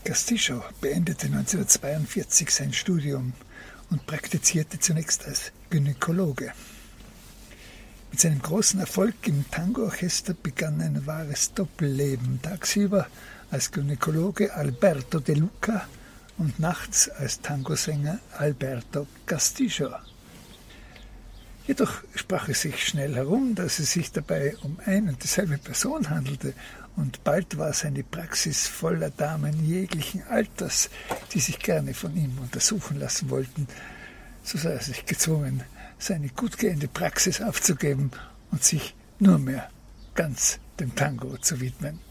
Castillo beendete 1942 sein Studium und praktizierte zunächst als Gynäkologe. Mit seinem großen Erfolg im Tango-Orchester begann ein wahres Doppelleben, tagsüber als Gynäkologe Alberto De Luca und nachts als Tangosänger Alberto Castillo. Jedoch sprach es sich schnell herum, dass es sich dabei um ein und dieselbe Person handelte, und bald war seine Praxis voller Damen jeglichen Alters, die sich gerne von ihm untersuchen lassen wollten. So sah er sich gezwungen, seine gut gehende Praxis aufzugeben und sich nur mehr ganz dem Tango zu widmen.